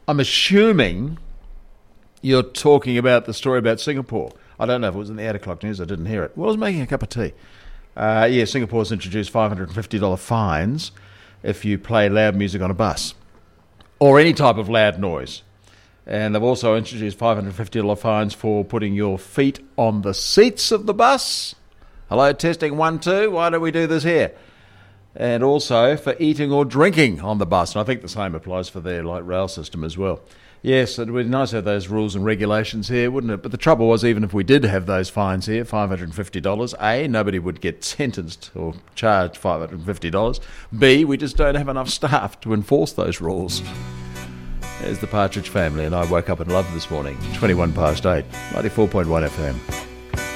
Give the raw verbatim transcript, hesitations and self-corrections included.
I'm assuming you're talking about the story about Singapore. I don't know if it was in the eight o'clock news. I didn't hear it. Well, I was making a cup of tea. Uh, yeah, Singapore's introduced five hundred fifty dollars fines if you play loud music on a bus or any type of loud noise. And they've also introduced five hundred fifty dollars fines for putting your feet on the seats of the bus. Hello, testing one, two. Why don't we do this here? And also for eating or drinking on the bus. And I think the same applies for their light rail system as well. Yes, it would be nice to have those rules and regulations here, wouldn't it? But the trouble was, even if we did have those fines here, five hundred fifty dollars, A, nobody would get sentenced or charged five hundred fifty dollars. B, we just don't have enough staff to enforce those rules. There's the Partridge Family, and I woke up in love this morning, twenty-one past eight, ninety-four point one F M.